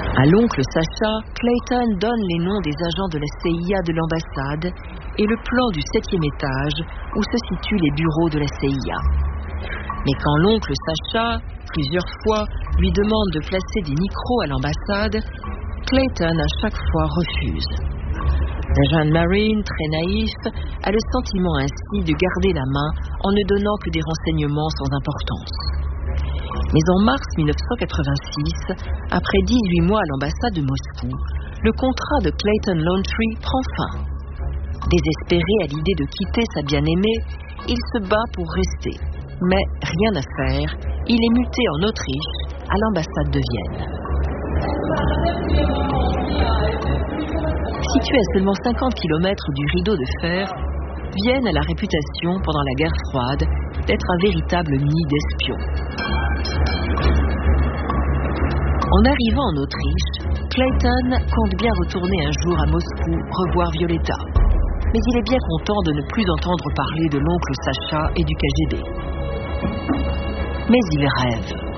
À l'oncle Sacha, Clayton donne les noms des agents de la CIA de l'ambassade et le plan du 7e étage où se situent les bureaux de la CIA. Mais quand l'oncle Sacha, plusieurs fois, lui demande de placer des micros à l'ambassade, Clayton à chaque fois refuse. Le jeune Marine, très naïf, a le sentiment ainsi de garder la main en ne donnant que des renseignements sans importance. Mais en mars 1986, après 18 mois à l'ambassade de Moscou, le contrat de Clayton Laundrie prend fin. Désespéré à l'idée de quitter sa bien-aimée, il se bat pour rester. Mais rien à faire, il est muté en Autriche, à l'ambassade de Vienne. Située à seulement 50 km du rideau de fer, Vienne a la réputation, pendant la guerre froide, d'être un véritable nid d'espions. En arrivant en Autriche, Clayton compte bien retourner un jour à Moscou revoir Violetta. Mais il est bien content de ne plus entendre parler de l'oncle Sacha et du KGB. Mais il rêve.